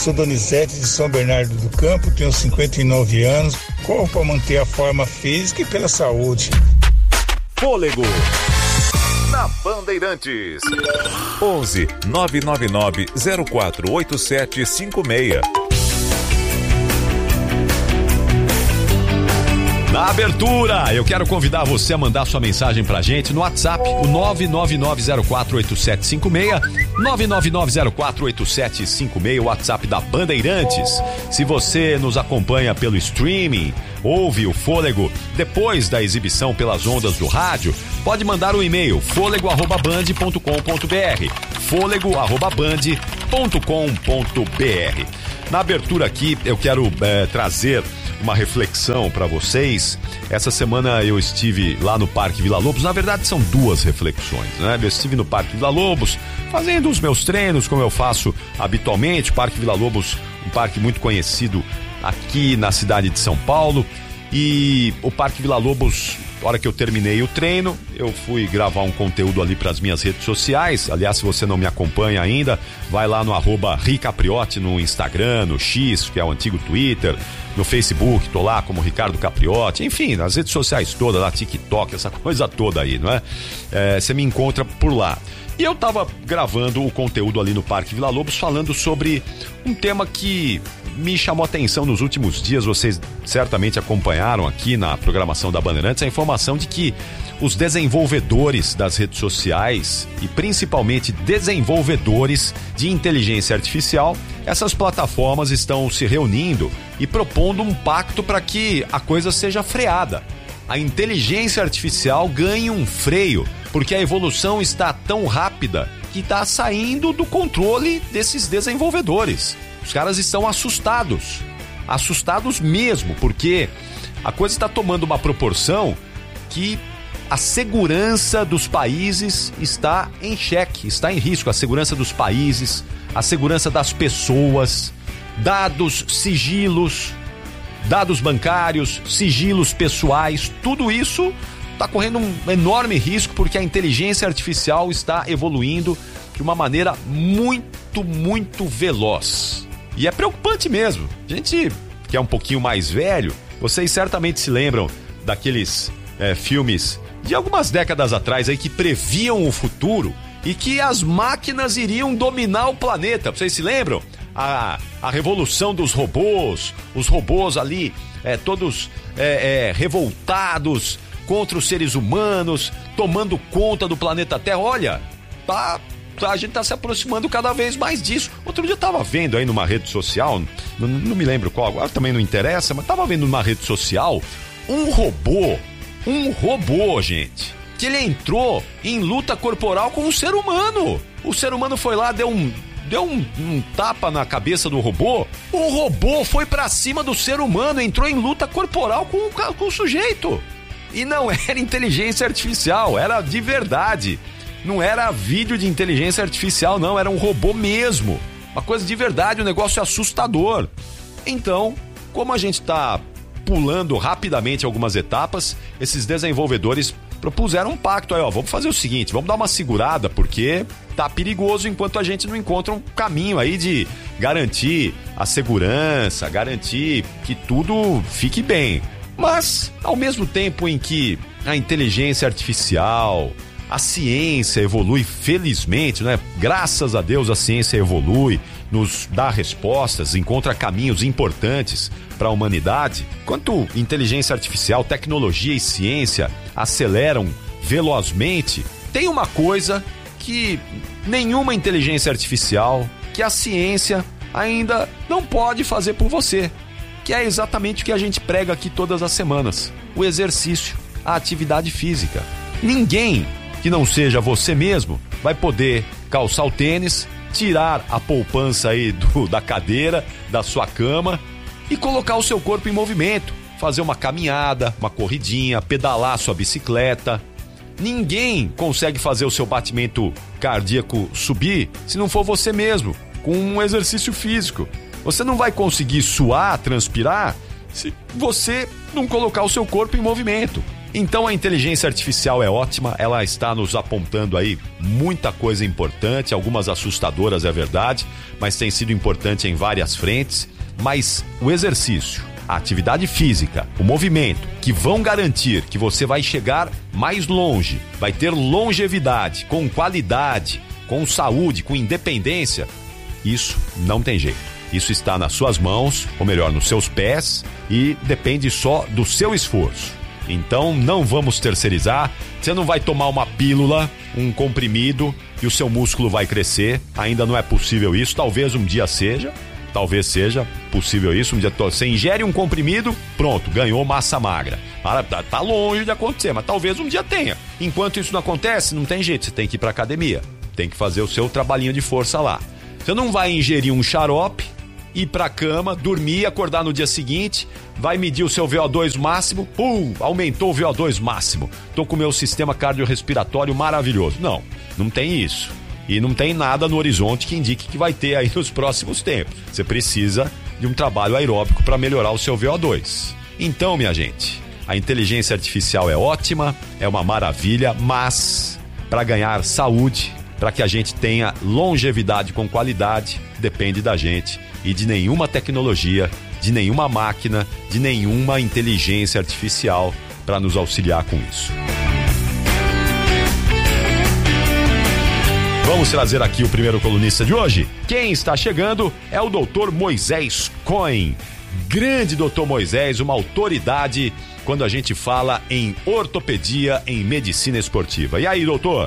sou Donizete de São Bernardo do Campo, tenho 59 anos, corro para manter a forma física e pela saúde. Fôlego na Bandeirantes. 11 999 048756. Na abertura, eu quero convidar você a mandar sua mensagem pra gente no WhatsApp, o 999048756, 999048756, o WhatsApp da Bandeirantes. Se você nos acompanha pelo streaming, ouve o Fôlego depois da exibição pelas ondas do rádio, pode mandar um e-mail, fôlego@band.com.br, fôlego@band.com.br. Na abertura aqui, eu quero trazer uma reflexão para vocês. Essa semana eu estive lá no Parque Vila Lobos. Na verdade são duas reflexões, né? Eu estive no Parque Vila Lobos fazendo os meus treinos como eu faço habitualmente. O Parque Vila Lobos, um parque muito conhecido aqui na cidade de São Paulo. E o Parque Vila Lobos, na hora que eu terminei o treino, eu fui gravar um conteúdo ali para as minhas redes sociais. Aliás, se você não me acompanha ainda, vai lá no @ricapriotti no Instagram, no X, que é o antigo Twitter, no Facebook, tô lá como Ricardo Capriotti, enfim, nas redes sociais todas, lá, TikTok, essa coisa toda aí, não é? Você me encontra por lá. E eu tava gravando o conteúdo ali no Parque Vila Lobos falando sobre um tema que me chamou a atenção nos últimos dias. Vocês certamente acompanharam aqui na programação da Bandeirantes a informação de que os desenvolvedores das redes sociais e principalmente desenvolvedores de inteligência artificial, essas plataformas estão se reunindo e propondo um pacto para que a coisa seja freada. A inteligência artificial ganha um freio, porque a evolução está tão rápida que está saindo do controle desses desenvolvedores. Os caras estão assustados mesmo, porque a coisa está tomando uma proporção que a segurança dos países está em xeque, está em risco. A segurança dos países, a segurança das pessoas, dados, sigilos, dados bancários, sigilos pessoais, tudo isso está correndo um enorme risco porque a inteligência artificial está evoluindo de uma maneira muito veloz. E é preocupante mesmo. A gente que é um pouquinho mais velho, vocês certamente se lembram daqueles filmes de algumas décadas atrás aí que previam o futuro e que as máquinas iriam dominar o planeta. Vocês se lembram? A revolução dos robôs, os robôs ali todos revoltados contra os seres humanos, tomando conta do planeta Terra. Olha, a gente está se aproximando cada vez mais disso. Outro dia eu estava vendo aí numa rede social, não me lembro qual, agora também não interessa, mas estava vendo numa rede social um robô, gente, que ele entrou em luta corporal com um ser humano. O ser humano foi lá, deu um tapa na cabeça do robô. O robô foi pra cima do ser humano, entrou em luta corporal com o sujeito. E não era inteligência artificial, era de verdade. Não era vídeo de inteligência artificial, não, era um robô mesmo. Uma coisa de verdade, um negócio assustador. Então, como a gente está pulando rapidamente algumas etapas, esses desenvolvedores propuseram um pacto aí, vamos fazer o seguinte, vamos dar uma segurada, porque tá perigoso enquanto a gente não encontra um caminho aí de garantir a segurança, garantir que tudo fique bem. Mas, ao mesmo tempo em que a inteligência artificial, a ciência evolui, felizmente, né? Graças a Deus a ciência evolui, nos dá respostas, encontra caminhos importantes para a humanidade. Enquanto inteligência artificial, tecnologia e ciência aceleram velozmente, tem uma coisa que nenhuma inteligência artificial, que a ciência ainda não pode fazer por você, que é exatamente o que a gente prega aqui todas as semanas: o exercício, a atividade física. Ninguém que não seja você mesmo vai poder calçar o tênis, tirar a poupança aí da cadeira, da sua cama e colocar o seu corpo em movimento, fazer uma caminhada, uma corridinha, pedalar sua bicicleta. Ninguém consegue fazer o seu batimento cardíaco subir se não for você mesmo, com um exercício físico. Você não vai conseguir suar, transpirar, se você não colocar o seu corpo em movimento. Então a inteligência artificial é ótima, ela está nos apontando aí muita coisa importante, algumas assustadoras, é verdade, mas tem sido importante em várias frentes. Mas o exercício, a atividade física, o movimento, que vão garantir que você vai chegar mais longe, vai ter longevidade, com qualidade, com saúde, com independência, isso não tem jeito. Isso está nas suas mãos, ou melhor, nos seus pés, e depende só do seu esforço. Então não vamos terceirizar, você não vai tomar uma pílula, um comprimido e o seu músculo vai crescer, ainda não é possível isso, talvez um dia seja possível isso, um dia você ingere um comprimido, pronto, ganhou massa magra. Tá longe de acontecer, mas talvez um dia tenha. Enquanto isso não acontece, não tem jeito, você tem que ir pra academia, tem que fazer o seu trabalhinho de força lá. Você não vai ingerir um xarope, ir pra cama, dormir, acordar no dia seguinte, vai medir o seu VO2 máximo, aumentou o VO2 máximo, tô com o meu sistema cardiorrespiratório maravilhoso. Não tem isso. E não tem nada no horizonte que indique que vai ter aí nos próximos tempos. Você precisa de um trabalho aeróbico para melhorar o seu VO2. Então, minha gente, a inteligência artificial é ótima, é uma maravilha, mas para ganhar saúde, para que a gente tenha longevidade com qualidade, depende da gente e de nenhuma tecnologia, de nenhuma máquina, de nenhuma inteligência artificial para nos auxiliar com isso. Vamos trazer aqui o primeiro colunista de hoje. Quem está chegando é o Dr. Moisés Cohen. Grande Dr. Moisés, uma autoridade quando a gente fala em ortopedia, em medicina esportiva. E aí, doutor?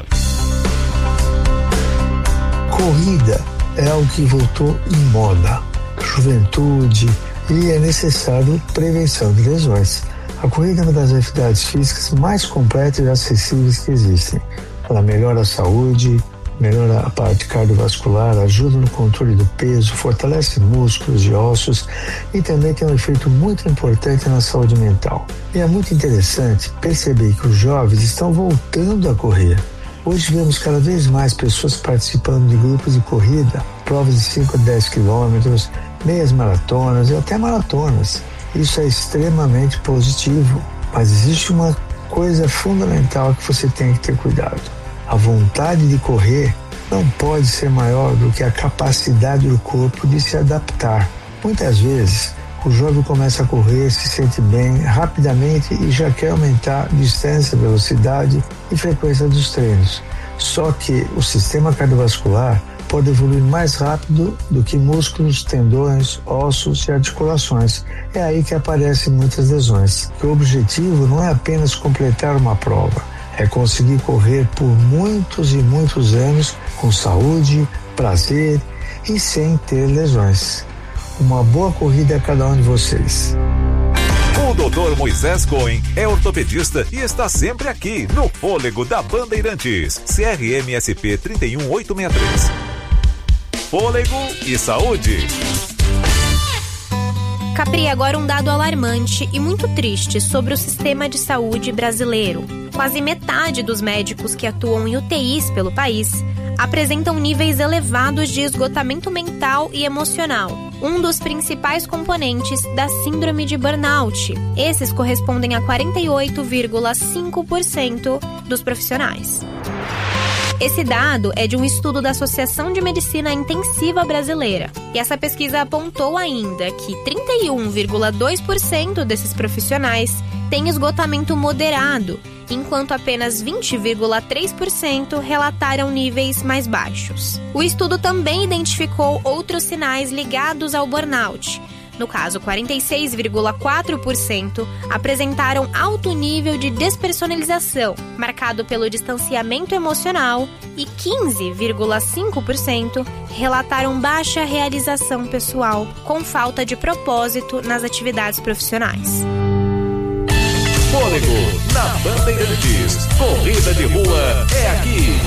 Corrida é algo que voltou em moda, juventude, e é necessário prevenção de lesões. A corrida é uma das atividades físicas mais completas e acessíveis que existem. Ela melhora a saúde, melhora a parte cardiovascular, ajuda no controle do peso, fortalece músculos e ossos e também tem um efeito muito importante na saúde mental. E é muito interessante perceber que os jovens estão voltando a correr. Hoje vemos cada vez mais pessoas participando de grupos de corrida, provas de 5 a 10 quilômetros, meias maratonas e até maratonas. Isso é extremamente positivo, mas existe uma coisa fundamental que você tem que ter cuidado. A vontade de correr não pode ser maior do que a capacidade do corpo de se adaptar. Muitas vezes, o jovem começa a correr, se sente bem rapidamente e já quer aumentar distância, velocidade e frequência dos treinos. Só que o sistema cardiovascular pode evoluir mais rápido do que músculos, tendões, ossos e articulações. É aí que aparecem muitas lesões. O objetivo não é apenas completar uma prova, é conseguir correr por muitos e muitos anos com saúde, prazer e sem ter lesões. Uma boa corrida a cada um de vocês. O Dr. Moisés Cohen é ortopedista e está sempre aqui no Fôlego da Bandeirantes, CRM-SP 31863. Fôlego e saúde. Capri, agora um dado alarmante e muito triste sobre o sistema de saúde brasileiro. Quase metade dos médicos que atuam em UTIs pelo país apresentam níveis elevados de esgotamento mental e emocional, um dos principais componentes da síndrome de burnout. Esses correspondem a 48,5% dos profissionais. Esse dado é de um estudo da Associação de Medicina Intensiva Brasileira. E essa pesquisa apontou ainda que 31,2% desses profissionais têm esgotamento moderado, enquanto apenas 20,3% relataram níveis mais baixos. O estudo também identificou outros sinais ligados ao burnout. No caso, 46,4% apresentaram alto nível de despersonalização, marcado pelo distanciamento emocional, e 15,5% relataram baixa realização pessoal, com falta de propósito nas atividades profissionais. Fôlego na Bandeirantes. Corrida de rua é aqui.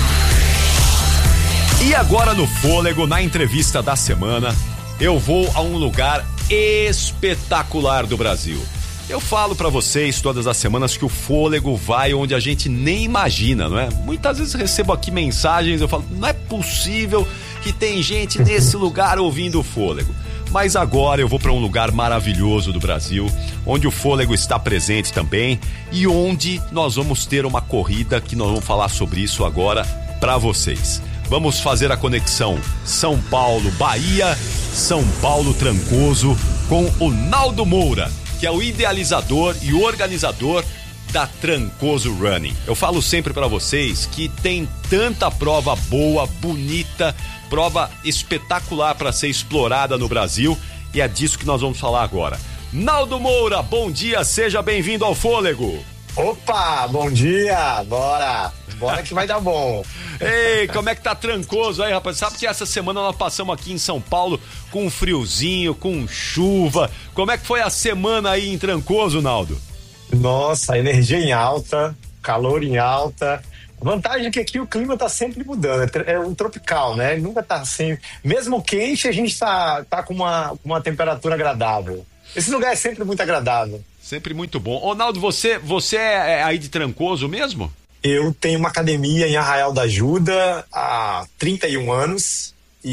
E agora no Fôlego, na entrevista da semana, eu vou a um lugar espetacular do Brasil. Eu falo pra vocês todas as semanas que o Fôlego vai onde a gente nem imagina, não é? Muitas vezes recebo aqui mensagens, eu falo, não é possível que tem gente nesse lugar ouvindo o Fôlego. Mas agora eu vou para um lugar maravilhoso do Brasil, onde o fôlego está presente também e onde nós vamos ter uma corrida que nós vamos falar sobre isso agora para vocês. Vamos fazer a conexão São Paulo-Bahia, São Paulo-Trancoso com o Naldo Moura, que é o idealizador e organizador da Trancoso Running. Eu falo sempre para vocês que tem tanta prova boa, bonita, prova espetacular para ser explorada no Brasil, e é disso que nós vamos falar agora. Naldo Moura, bom dia, seja bem-vindo ao Fôlego. Opa, bom dia, bora que vai dar bom. Ei, como é que tá Trancoso aí, rapaz? Sabe que essa semana nós passamos aqui em São Paulo com um friozinho, com chuva. Como é que foi a semana aí em Trancoso, Naldo? Nossa, energia em alta, calor em alta. A vantagem é que aqui o clima tá sempre mudando, é um tropical, né? Nunca tá assim. Mesmo quente, a gente tá com uma temperatura agradável. Esse lugar é sempre muito agradável. Sempre muito bom. Ô, Naldo, você é aí de Trancoso mesmo? Eu tenho uma academia em Arraial da Ajuda há 31 anos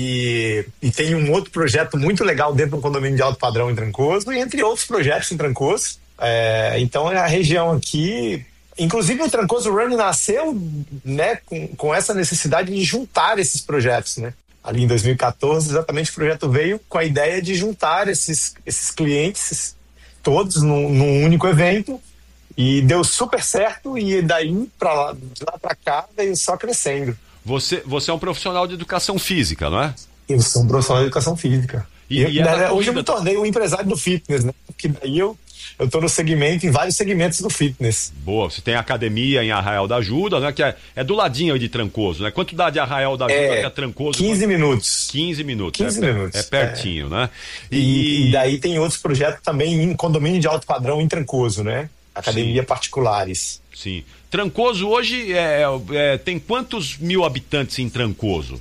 e tenho um outro projeto muito legal dentro do condomínio de alto padrão em Trancoso, e entre outros projetos em Trancoso. Então é a região aqui. Inclusive o Trancoso Running nasceu, né, com essa necessidade de juntar esses projetos, né? Ali em 2014, exatamente, o projeto veio com a ideia de juntar esses clientes todos num único evento, e deu super certo, e daí de lá pra cá veio só crescendo. Você é um profissional de educação física, não é? Eu sou um profissional de educação física. Hoje eu me tornei um empresário do fitness, né? Porque daí eu tô no segmento, em vários segmentos do fitness. Boa, você tem academia em Arraial da Ajuda, né? Que é do ladinho aí de Trancoso, né? Quanto dá de Arraial da Ajuda até Trancoso? 15 minutos. 15 minutos. 15 minutos. É pertinho, né? E daí tem outros projetos também em condomínio de alto padrão em Trancoso, né? Academia Sim. Particulares. Sim. Trancoso hoje tem quantos mil habitantes em Trancoso?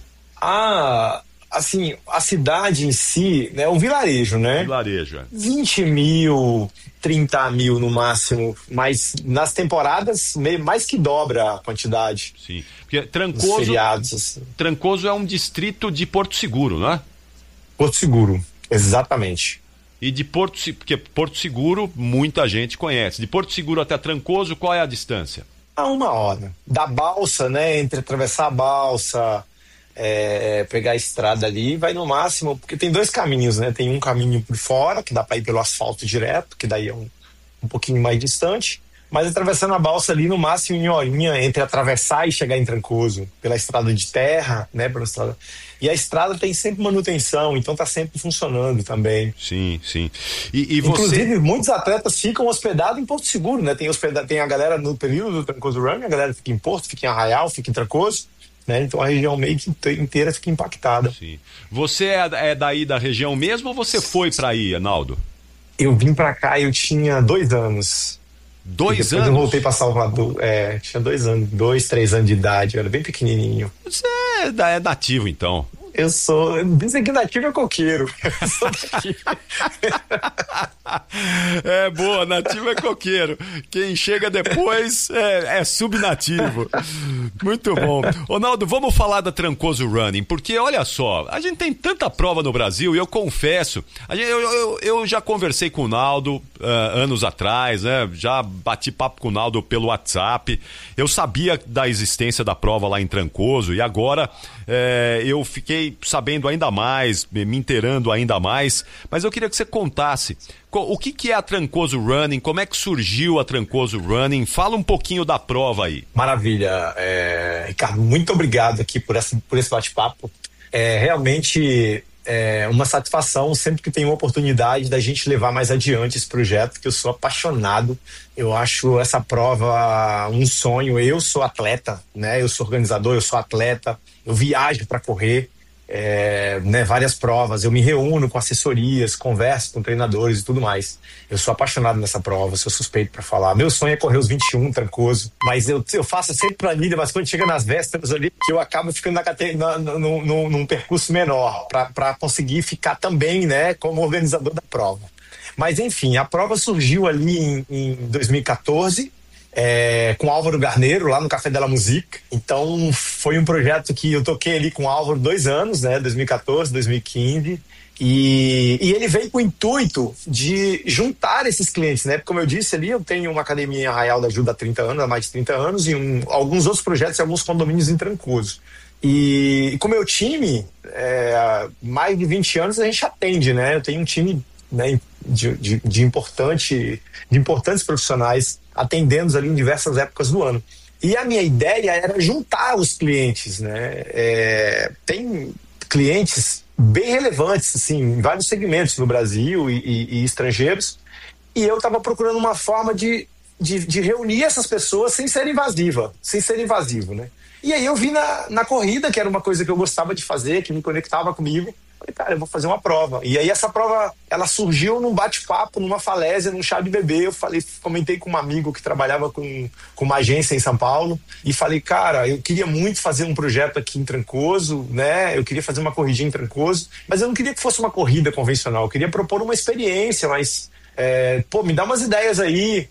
Assim, a cidade em si, né, o vilarejo, né? Vilarejo, 20 mil, 30 mil no máximo, mas nas temporadas mais que dobra a quantidade. Sim, porque feriados, assim. Trancoso é um distrito de Porto Seguro, não é? Porto Seguro, exatamente. E de porque Porto Seguro muita gente conhece. De Porto Seguro até Trancoso, qual é a distância? A 1 hora. Da balsa, né, entre atravessar a balsa... pegar a estrada ali, vai no máximo, porque tem dois caminhos, né? Tem um caminho por fora, que dá para ir pelo asfalto direto, que daí é um pouquinho mais distante, mas atravessando a balsa ali no máximo em horinha, entre atravessar e chegar em Trancoso, pela estrada de terra, né? E a estrada tem sempre manutenção, então tá sempre funcionando também. Sim. Inclusive, muitos atletas ficam hospedados em Porto Seguro, né? Tem a galera no período do Trancoso Running, a galera fica em Porto, fica em Arraial, fica em Trancoso, né? Então a região meio que inteira fica impactada. Sim. Você é daí da região mesmo ou você foi para aí, Naldo? Eu vim para cá e eu tinha 2 anos. 2 anos? Eu voltei para Salvador. Tinha 2 anos, 2, 3 anos de idade, eu era bem pequenininho. Você é nativo, então? Eu sou. Dizem que nativo é coqueiro. Eu sou daqui. É boa, nativo é coqueiro. Quem chega depois é subnativo. Muito bom. Ô, Naldo, vamos falar da Trancoso Running, porque olha só, a gente tem tanta prova no Brasil, e eu confesso, eu já conversei com o Naldo anos atrás, né? Já bati papo com o Naldo pelo WhatsApp. Eu sabia da existência da prova lá em Trancoso, e agora eu fiquei sabendo ainda mais, me inteirando ainda mais, mas eu queria que você contasse o que é a Trancoso Running, como é que surgiu a Trancoso Running, fala um pouquinho da prova aí. Maravilha, Ricardo, muito obrigado aqui por esse bate-papo. Realmente é uma satisfação sempre que tem uma oportunidade da gente levar mais adiante esse projeto, que eu sou apaixonado. Eu acho essa prova um sonho. Eu sou atleta, né? Eu sou organizador, eu sou atleta, eu viajo para correr, né, várias provas, eu me reúno com assessorias, converso com treinadores e tudo mais. Eu sou apaixonado nessa prova, sou suspeito para falar. Meu sonho é correr os 21 Trancoso, mas eu faço sempre planilha, mas quando chega nas vésperas ali, que eu acabo ficando num percurso menor, para conseguir ficar também, né, como organizador da prova. Mas enfim, a prova surgiu ali em 2014, com o Álvaro Garneiro, lá no Café de la Musique. Então foi um projeto que eu toquei ali com o Álvaro 2 anos, né, 2014, 2015, E ele veio com o intuito de juntar esses clientes, né? Porque, como eu disse ali, eu tenho uma academia em Arraial da Ajuda há 30 anos, há mais de 30 anos, e alguns outros projetos e alguns condomínios em Trancoso. E com o meu time, mais de 20 anos a gente atende, né? Eu tenho um time, né, de importantes profissionais atendendo ali em diversas épocas do ano. E a minha ideia era juntar os clientes, né? Tem clientes bem relevantes, assim, em vários segmentos no Brasil e estrangeiros, e eu estava procurando uma forma de reunir essas pessoas sem ser invasivo, né? E aí eu vi na corrida, que era uma coisa que eu gostava de fazer, que me conectava comigo. Falei, cara, eu vou fazer uma prova. E aí essa prova, ela surgiu num bate-papo, numa falésia, num chá de bebê. Eu comentei com um amigo que trabalhava com uma agência em São Paulo e falei, cara, eu queria muito fazer um projeto aqui em Trancoso, né? Eu queria fazer uma corridinha em Trancoso, mas eu não queria que fosse uma corrida convencional. Eu queria propor uma experiência, mas me dá umas ideias aí.